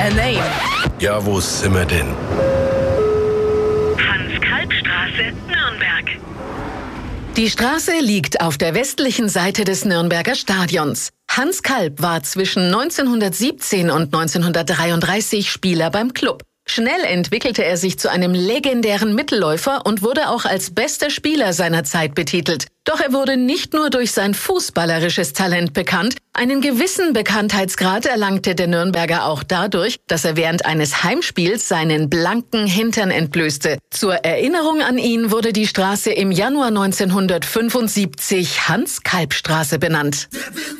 a name. Ja, wo sind wir denn? Hans-Kalb-Straße, Nürnberg. Die Straße liegt auf der westlichen Seite des Nürnberger Stadions. Hans Kalb war zwischen 1917 und 1933 Spieler beim Klub. Schnell entwickelte er sich zu einem legendären Mittelläufer und wurde auch als bester Spieler seiner Zeit betitelt. Doch er wurde nicht nur durch sein fußballerisches Talent bekannt, einen gewissen Bekanntheitsgrad erlangte der Nürnberger auch dadurch, dass er während eines Heimspiels seinen blanken Hintern entblößte. Zur Erinnerung an ihn wurde die Straße im Januar 1975 Hans-Kalb-Straße benannt.